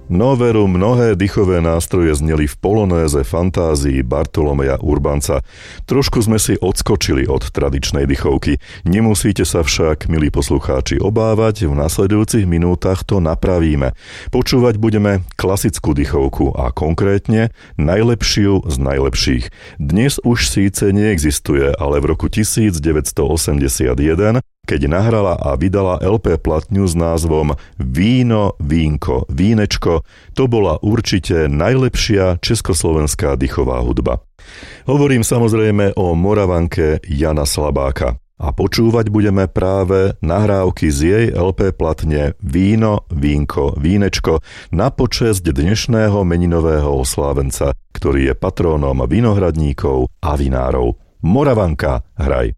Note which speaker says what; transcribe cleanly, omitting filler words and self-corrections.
Speaker 1: No veru, mnohé dýchové nástroje zneli v polonéze fantázii Bartolomeja Urbanca. Trošku sme si odskočili od tradičnej dychovky. Nemusíte sa však, milí poslucháči, obávať, v nasledujúcich minútach to napravíme. Počúvať budeme klasickú dychovku a konkrétne najlepšiu z najlepších. Dnes už síce neexistuje, ale v roku 1981 keď nahrala a vydala LP platňu s názvom Víno, vínko, vínečko, to bola určite najlepšia československá dychová hudba. Hovorím samozrejme o Moravanke Jana Slabáka. A počúvať budeme práve nahrávky z jej LP platne Víno, vínko, vínečko na počesť dnešného meninového oslávenca, ktorý je patrónom vinohradníkov a vinárov. Moravanka, hraj!